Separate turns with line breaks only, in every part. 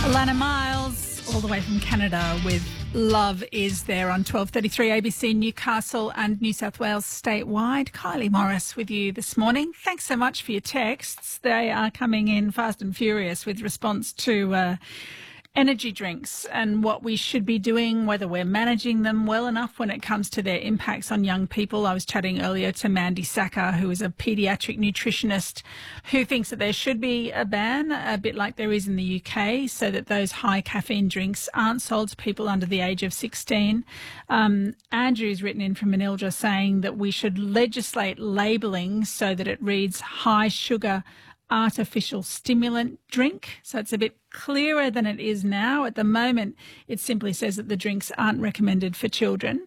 Alana Miles, all the way from Canada, with Love Is There on 12:33 ABC Newcastle and New South Wales statewide. Kylie Morris with you this morning. Thanks so much for your texts. They are coming in fast and furious with response to energy drinks and what we should be doing, whether we're managing them well enough when it comes to their impacts on young people. I was chatting earlier to Mandy Sacker, who is a paediatric nutritionist, who thinks that there should be a ban, a bit like there is in the UK, so that those high caffeine drinks aren't sold to people under the age of 16. Andrew's written in from Manildra saying that we should legislate labelling so that it reads high sugar artificial stimulant drink, so it's a bit clearer than it is now. At the moment, it simply says that the drinks aren't recommended for children.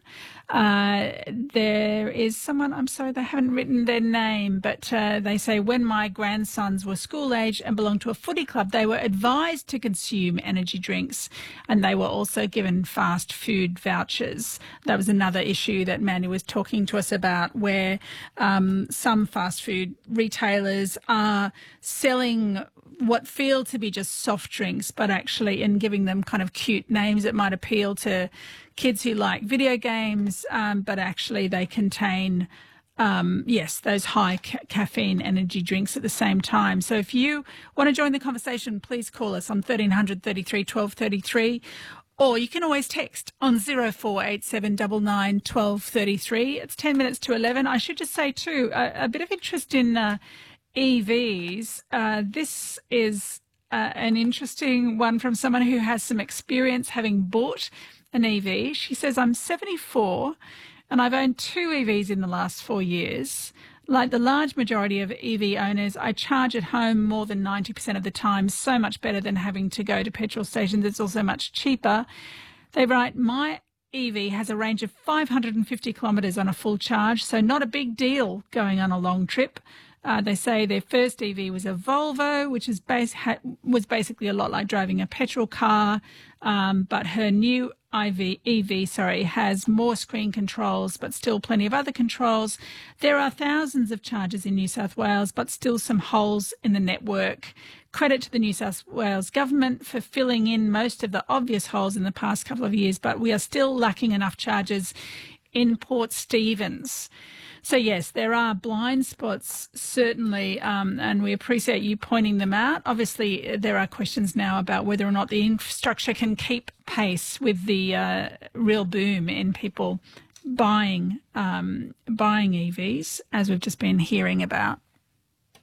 There is someone, I'm sorry, they haven't written their name, but they say, when my grandsons were school age and belonged to a footy club, they were advised to consume energy drinks, and they were also given fast food vouchers. That was another issue that Mandy was talking to us about, where some fast food retailers are selling what feel to be just soft drinks, but actually in giving them kind of cute names that might appeal to kids who like video games, but actually they contain, those high caffeine energy drinks at the same time. So if you want to join the conversation, please call us on 1300 33 1233, or you can always text on 0487 99 1233. It's 10 minutes to 11. I should just say too, a bit of interest in EVs. This is an interesting one from someone who has some experience having bought an EV. She says, I'm 74 and I've owned two EVs in the last 4 years. Like the large majority of EV owners, I charge at home more than 90% of the time, so much better than having to go to petrol stations. It's also much cheaper. They write, my EV has a range of 550 kilometres on a full charge, so not a big deal going on a long trip. They say their first EV was a Volvo, which is was basically a lot like driving a petrol car, but her new EV has more screen controls, but still plenty of other controls. There are thousands of chargers in New South Wales, but still some holes in the network. Credit to the New South Wales government for filling in most of the obvious holes in the past couple of years, but we are still lacking enough chargers in Port Stephens. So, yes, there are blind spots, certainly, and we appreciate you pointing them out. Obviously, there are questions now about whether or not the infrastructure can keep pace with the real boom in people buying EVs, as we've just been hearing about.